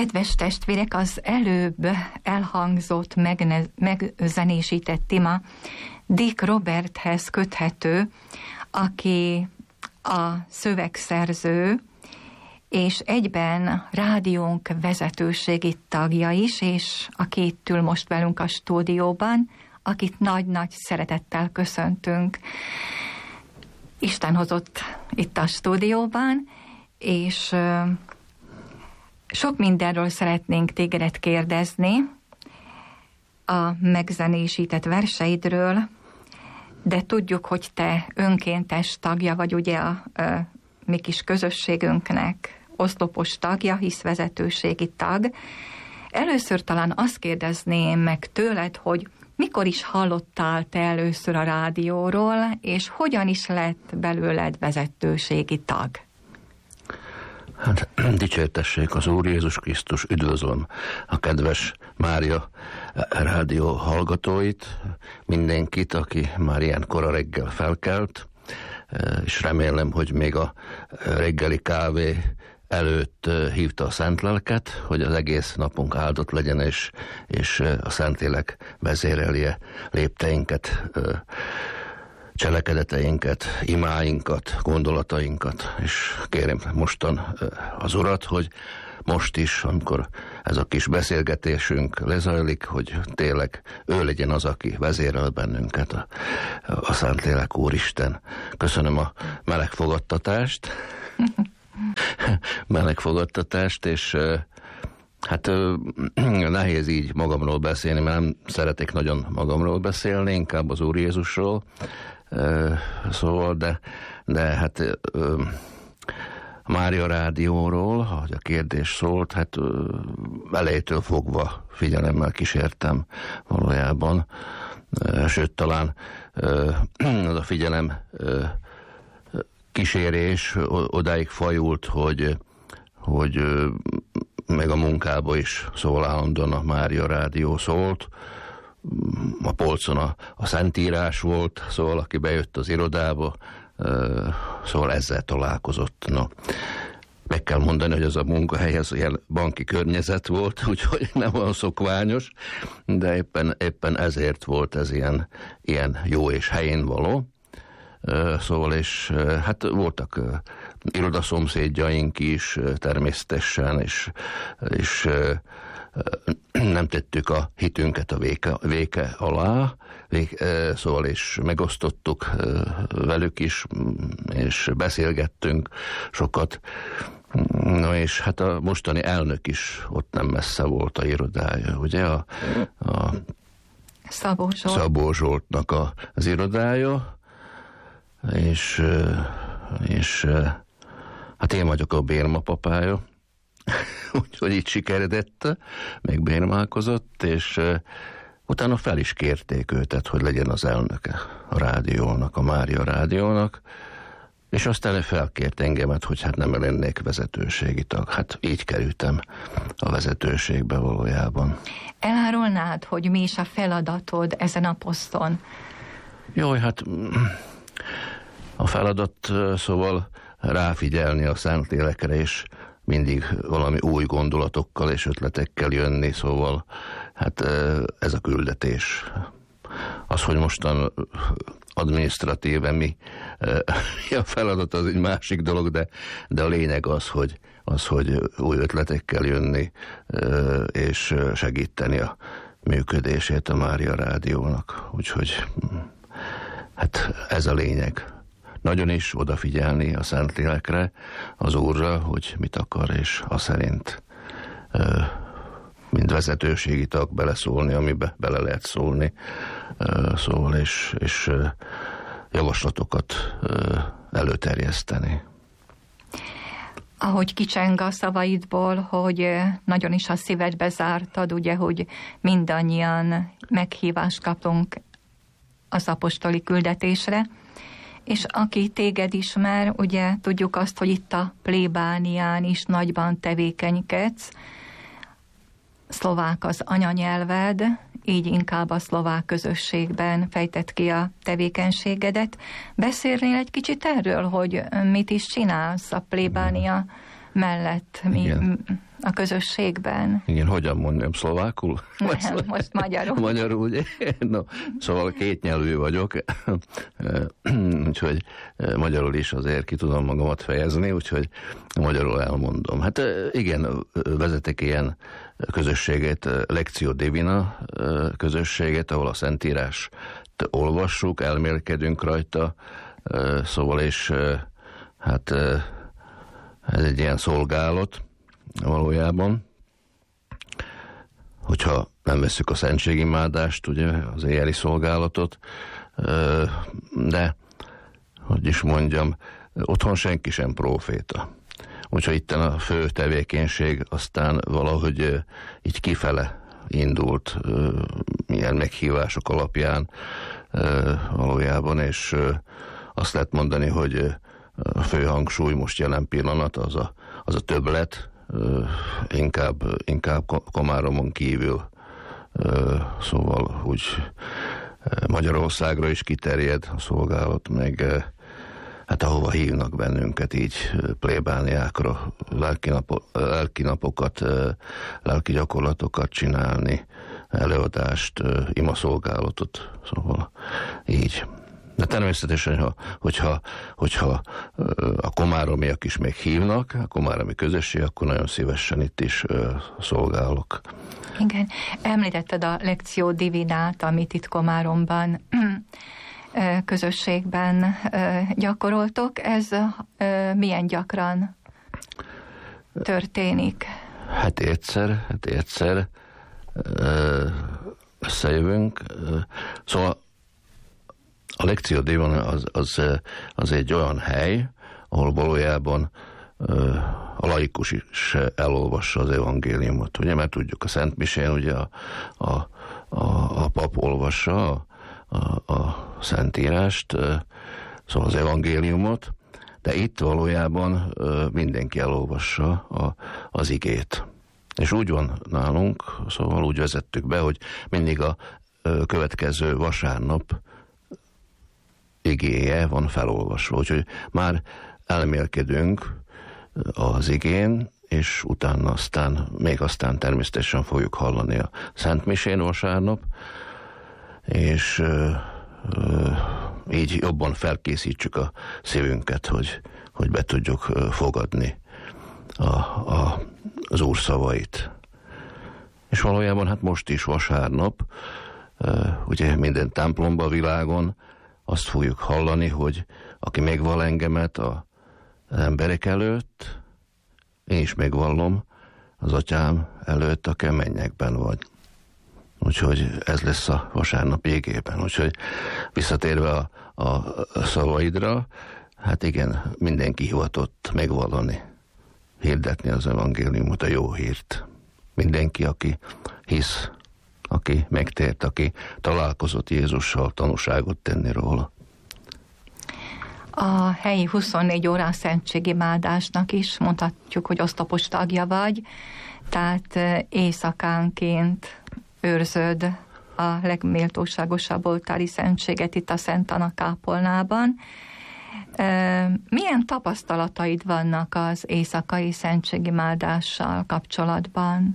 Kedves testvérek, az előbb elhangzott, megzenésített téma Dick Roberthez köthető, aki a szövegszerző, és egyben rádiónk vezetőségi tagja is, és aki itt ül most velünk a stúdióban, akit nagy-nagy szeretettel köszöntünk. Isten hozott itt a stúdióban, és sok mindenről szeretnénk tégedet kérdezni, a megzenésített verseidről, de tudjuk, hogy te önkéntes tagja vagy ugye a mi kis közösségünknek, oszlopos tagja, hisz vezetőségi tag. Először talán azt kérdezném meg tőled, hogy mikor is hallottál te először a rádióról, és hogyan is lett belőled vezetőségi tag? Hát, dicsértessék az Úr Jézus Krisztus, üdvözlöm a kedves Mária rádió hallgatóit, mindenkit, aki már ilyen kora reggel felkelt, és remélem, hogy még a reggeli kávé előtt hívta a Szentlelket, hogy az egész napunk áldott legyen, és a Szentlélek vezérelje lépteinket, cselekedeteinket, imáinkat, gondolatainkat, és kérem mostan az Urat, hogy most is, amikor ez a kis beszélgetésünk lezajlik, hogy tényleg ő legyen az, aki vezérel bennünket, a Szentlélek Úristen. Köszönöm a melegfogadtatást, és hát nehéz így magamról beszélni, mert nem szeretek nagyon magamról beszélni, inkább az Úr Jézusról, szóval, de hát Mária rádióról, ahogy a kérdés szólt, hát elejétől fogva figyelemmel kísértem valójában, sőt talán az a figyelem kísérés odáig fajult, hogy meg a munkába is szól állandóan a Mária rádió szólt, a polcon a Szentírás volt, szóval aki bejött az irodába, szóval ezzel találkozott. No, meg kell mondani, hogy ez a munkahely, ez ilyen banki környezet volt, úgyhogy nem olyan szokványos, de éppen ezért volt ez ilyen jó és helyén való. Szóval, és hát voltak irodaszomszédjaink is természetesen, és nem tettük a hitünket a véke alá, szóval és megosztottuk velük is, és beszélgettünk sokat. Na és hát a mostani elnök is ott nem messze volt a irodája, ugye a Szabó Zsoltnak az irodája, és hát én vagyok a Bérma papája, úgyhogy így sikeredett, meg bérmálkozott, és utána fel is kérték őt, hogy legyen az elnöke a rádiónak, a Mária rádiónak, és aztán felkért engemet, hogy hát nem lennék vezetőségi tag. Hát így kerültem a vezetőségbe valójában. Elárulnád, hogy mi is a feladatod ezen a poszton? Jó, hát a feladat szóval ráfigyelni a Szentlélekre, és mindig valami új gondolatokkal és ötletekkel jönni, szóval hát ez a küldetés. Az, hogy mostan adminisztratíve mi a feladat, az egy másik dolog, de a lényeg az, hogy új ötletekkel jönni, és segíteni a működését a Mária rádiónak. Úgyhogy hát ez a lényeg. Nagyon is odafigyelni a Szentlélekre, az Úrra, hogy mit akar, és azt szerint mind vezetőségi tag beleszólni, amibe bele lehet szólni, szóval és javaslatokat előterjeszteni. Ahogy kicseng a szavaidból, hogy nagyon is a szívedbe zártad, ugye, hogy mindannyian meghívást kapunk az apostoli küldetésre, és aki téged ismer, ugye tudjuk azt, hogy itt a plébánián is nagyban tevékenykedsz, szlovák az anyanyelved, így inkább a szlovák közösségben fejtett ki a tevékenységedet. Beszélnél egy kicsit erről, hogy mit is csinálsz a plébánia mellett a közösségben. Igen, hogyan mondjam, szlovákul? Most magyarul. Magyarul, ugye? No, szóval kétnyelvű vagyok, úgyhogy magyarul is azért ki tudom magamat fejezni, úgyhogy magyarul elmondom. Hát igen, vezetek ilyen közösséget, Lectio Divina közösséget, ahol a Szentírást olvassuk, elmélkedünk rajta, szóval és hát ez egy ilyen szolgálat valójában, hogyha nem vesszük a szentségimádást, ugye, az éjjeli szolgálatot, de, hogy is mondjam, otthon senki sem próféta. Úgyhogy itt a fő tevékenység aztán valahogy így kifele indult ilyen meghívások alapján valójában, és azt lehet mondani, hogy a fő hangsúly most jelen pillanat az a többlet, inkább Komáromon kívül, szóval úgy Magyarországra is kiterjed a szolgálat, meg hát ahova hívnak bennünket így plébániákra, lelki napokat, lelki gyakorlatokat csinálni, előadást, imaszolgálatot, szóval így. De természetesen, hogyha a komáromiak is még hívnak, a komáromi közösség, akkor nagyon szívesen itt is szolgálok. Igen, említetted a Lectio Divinát, amit itt Komáromban közösségben gyakoroltok. Ez milyen gyakran történik? Hát egyszer összejövünk. Szóval a Lectio Divina az egy olyan hely, ahol valójában a laikus is elolvassa az evangéliumot. Ugye, mert tudjuk, a Szent Misén ugye a pap olvassa a Szentírást, szóval az evangéliumot, de itt valójában mindenki elolvassa az igét. És úgy van nálunk, szóval úgy vezettük be, hogy mindig a következő vasárnap igéje van felolvasva. Úgyhogy már elmélkedünk az igén, és utána aztán természetesen fogjuk hallani a Szent Misén vasárnap, és így jobban felkészítsük a szívünket, hogy be tudjuk fogadni az Úr szavait. És valójában hát most is vasárnap, ugye minden templomban a világon azt fogjuk hallani, hogy aki megval engemet az emberek előtt, én is megvallom az Atyám előtt, aki a mennyekben vagy. Úgyhogy ez lesz a vasárnap égében. Úgyhogy visszatérve a szavaidra, hát igen, mindenki hivatott megvallani, hirdetni az evangéliumot, a jó hírt. Mindenki, aki hisz, aki megtért, aki találkozott Jézussal, tanúságot tenni róla. A helyi 24 órás szentségimádásnak is mondhatjuk, hogy osztopos tagja vagy, tehát éjszakánként őrzöd a legméltóságosabb oltári szentséget itt a Szent Anna kápolnában. Milyen tapasztalataid vannak az éjszakai szentségimádással kapcsolatban?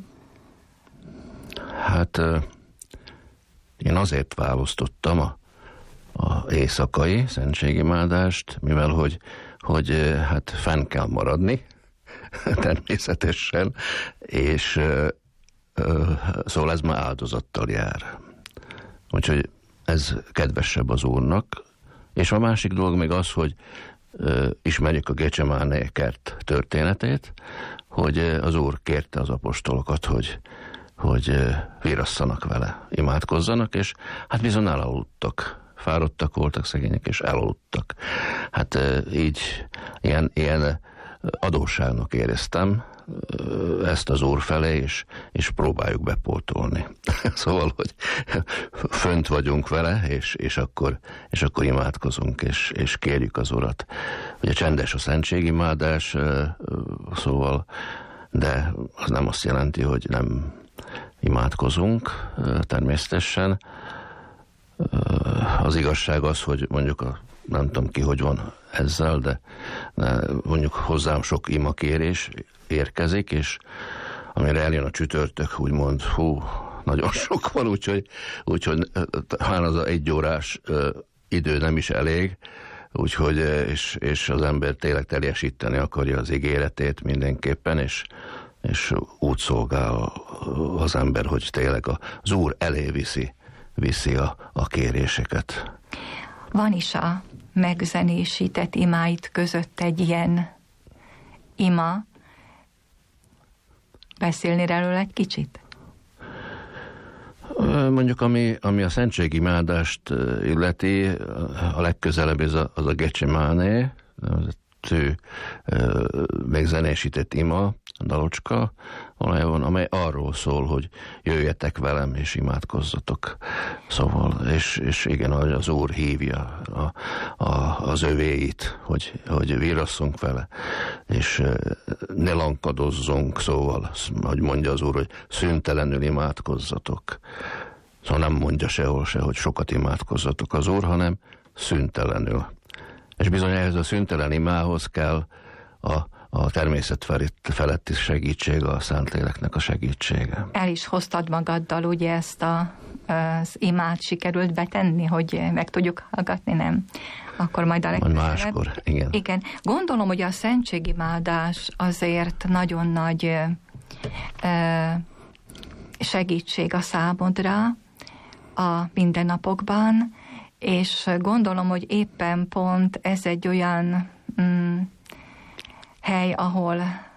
Hát én azért választottam a éjszakai szentségimádást, mivel hogy hát fenn kell maradni, természetesen, és szóval ez már áldozattal jár. Úgyhogy ez kedvesebb az Úrnak. És a másik dolog még az, hogy ismerjük a Gecsemáné kert történetét, hogy az Úr kérte az apostolokat, hogy vírasszanak vele, imádkozzanak, és hát bizony elaludtak. Fáradtak voltak, szegények, és elaludtak. Hát így ilyen adósságnak éreztem ezt az Úr felé, és próbáljuk bepótolni. Szóval, hogy fönt vagyunk vele, és akkor imádkozunk, és kérjük az Urat. Ugye csendes a szentségimádás, szóval, de az nem azt jelenti, hogy nem imádkozunk természetesen. Az igazság az, hogy mondjuk a nem tudom ki, hogy van ezzel, de mondjuk hozzám sok imakérés érkezik, és amire eljön a csütörtök, úgymond, nagyon sok van, úgyhogy hát az egy órás idő nem is elég, úgyhogy, és az ember tényleg teljesíteni akarja az ígéretét mindenképpen, és úgy szolgál az ember, hogy tényleg az Úr elé viszi a kéréseket. Van is a megzenésített imáit között egy ilyen ima. Beszélni erről egy kicsit? Mondjuk, ami a szentségimádást illeti, a legközelebb az a Gecsemáné, megzenésített ima, a dalocska, valójában, amely arról szól, hogy jöjjetek velem és imádkozzatok. Szóval, és igen, az Úr hívja az övéit, hogy vírasszunk vele, és ne lankadozzunk, szóval, hogy mondja az Úr, hogy szüntelenül imádkozzatok. Szóval nem mondja sehol se, hogy sokat imádkozzatok az Úr, hanem szüntelenül. És bizony ehhez a szüntelen imához kell a természet feletti segítség, a Szentléleknek a segítsége. El is hoztad magaddal, ugye ezt az imát sikerült betenni, hogy meg tudjuk hallgatni, nem? Akkor majd a legközelebb. Máskor, igen. Igen. Gondolom, hogy a szentségimádás azért nagyon nagy segítség a számodra a mindennapokban, és gondolom, hogy éppen pont ez egy olyan hely, ahol